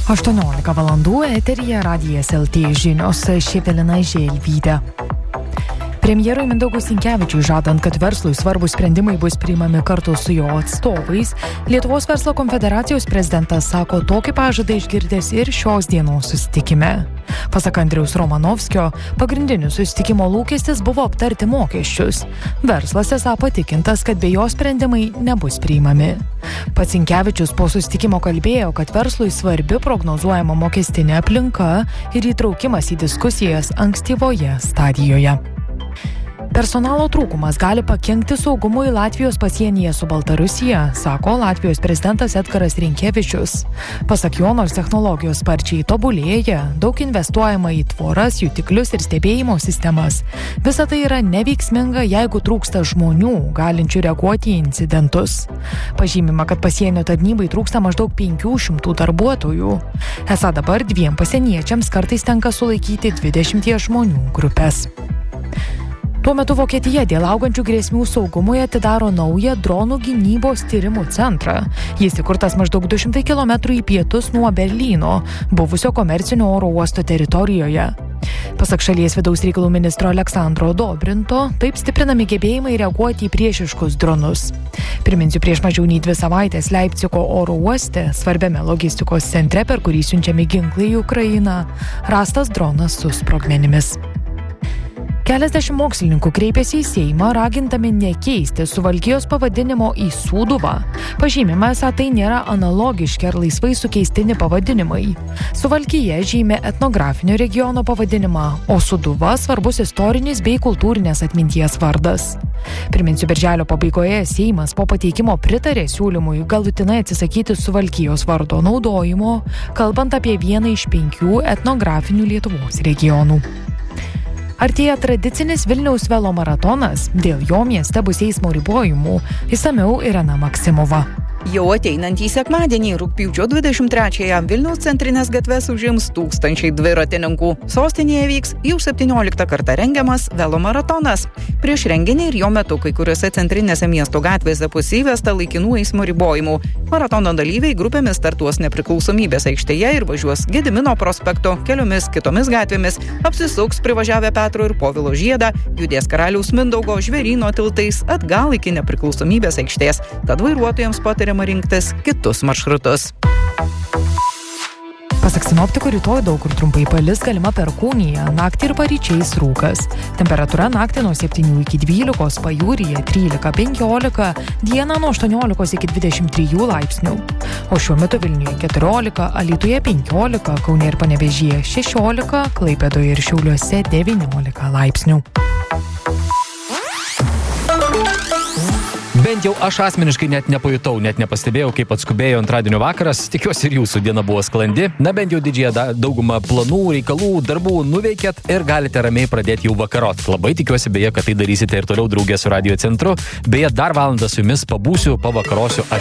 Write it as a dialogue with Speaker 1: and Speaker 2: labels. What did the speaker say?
Speaker 1: 18 valandų eteryje Radijas LT žinios, Ševelina Želvytė. Premjerui Mindaugui Sinkevičiui žadant, kad verslui svarbus sprendimai bus priimami kartu su jo atstovais, Lietuvos verslo konfederacijos prezidentas sako tokį pažadą išgirdęs ir šios dienos susitikime. Pasak Andriaus Romanovskio, pagrindinis susitikimo lūkestis buvo aptarti mokesčius. Verslas esą patikintas, kad be jo sprendimai nebus priimami. Pats Sinkevičius po susitikimo kalbėjo, kad verslui svarbi prognozuojama mokestinė aplinka ir įtraukimas į diskusijas ankstyvoje stadijoje. Personalo trūkumas gali pakenkti saugumui Latvijos pasienyje su Baltarusija, sako Latvijos prezidentas Edgaras Rinkevičius. Pasak jo, nors technologijos sparčiai tobulėja, daug investuojama į tvoras, jutiklius ir stebėjimo sistemas. Visa tai yra neveiksminga, jeigu trūksta žmonių, galinčių reaguoti į incidentus. Pažymima, kad pasienio tarnybai trūksta maždaug 500 darbuotojų. Esą dabar 2 pasieniečiams kartais tenka sulaikyti 20 žmonių grupės. Tuo metu Vokietija dėl augančių grėsmių saugumui atidaro naują dronų gynybos tyrimų centrą. Jis įkurtas maždaug 200 km į pietus nuo Berlyno, buvusio komercinio oro uosto teritorijoje. Pasak šalies vidaus reikalų ministro Aleksandro Dobrinto, taip stiprinami gebėjimai reaguoti į priešiškus dronus. Priminsiu, prieš mažiau nei 2 savaitės Leipcigo oro uoste, svarbiame logistikos centre, per kurį siunčiami ginklai į Ukrainą, rastas dronas su sprogmenimis. Keliasdešimt mokslininkų kreipėsi į Seimą, ragindami nekeisti Suvalkijos pavadinimo į Sūduvą. Pažymima, esą tai nėra analogiški ar laisvai sukeistini pavadinimai. Suvalkija žymė etnografinio regiono pavadinimą, o Sūduva svarbus istorinis bei kultūrinės atminties vardas. Priminsiu, birželio pabaigoje Seimas po pateikimo pritarė siūlymui galutinai atsisakyti Suvalkijos vardo naudojimo, kalbant apie vieną iš 5 etnografinių Lietuvos regionų. Artėja tradicinis Vilniaus velomaratonas, dėl jo mieste bus eismo ribojimų. Išsamiau Irena Maksimova.
Speaker 2: Jau ateinantį sekmadienį, rugpjūčio 23-ąją, Vilniaus centrinės gatves užims tūkstančiai dviratininkų. Sostinėje vyks jau 17 kartą rengiamas velomaratonas. Prieš renginį ir jo metu kai kuriuose centrinėse miesto gatvėse bus įvesta laikinų eismo ribojimų. Maratono dalyviai grupėmis startuos Nepriklausomybės aikštėje ir važiuos Gedimino prospektu, keliomis kitomis gatvėmis, apsisuks privažiavę Petro ir Povilo žiedą, judės Karaliaus Mindaugo, Žvėryno tiltais atgal iki Nepriklausomybės aikštės, tad vairuotojams patariama rinktis kitus maršrutus.
Speaker 1: Pasak sinoptikų, rytoj daug kur trumpai palis, galima perkūnija, naktį ir paryčiais rūkas. Temperatūra naktį nuo 7 iki 12, pajūryje 13-15, dieną nuo 18 iki 23 laipsnių. O šiuo metu Vilniuje 14, Alytuje 15, Kaune ir Panevėžyje 16, Klaipėdoje ir Šiauliuose 19 laipsnių.
Speaker 3: Bent jau aš asmeniškai net nepajutau, net nepastebėjau, kaip atskubėjo antradienio vakaras. Tikiuosi ir jūsų diena buvo sklandi. Na bent jau didžiąją daugumą planų, reikalų, darbų nuveikėt ir galite ramiai pradėti jau vakarot. Labai tikiuosi beje, kad tai darysite ir toliau draugė su Radio Centru. Beje, dar valandą su jumis pabūsiu, pavakarosiu aš